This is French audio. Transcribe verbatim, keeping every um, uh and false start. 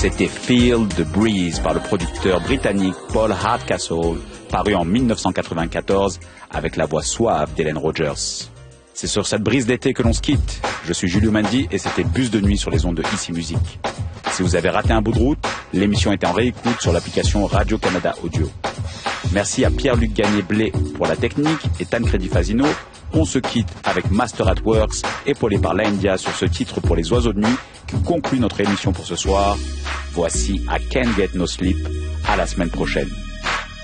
C'était Feel the Breeze par le producteur britannique Paul Hardcastle, paru en mille neuf cent quatre-vingt-quatorze avec la voix suave d'Helen Rogers. C'est sur cette brise d'été que l'on se quitte. Je suis Julio Mendy et c'était Bus de nuit sur les ondes de Ici Musique. Si vous avez raté un bout de route, l'émission est en réécoute sur l'application Radio-Canada Audio. Merci à Pierre-Luc Gagné-Blé pour la technique et Tancredi Fazino. On se quitte avec Master at Works, épaulé par l'India sur ce titre pour les oiseaux de nuit qui conclut notre émission pour ce soir. Voici I Can't Get No Sleep. À la semaine prochaine.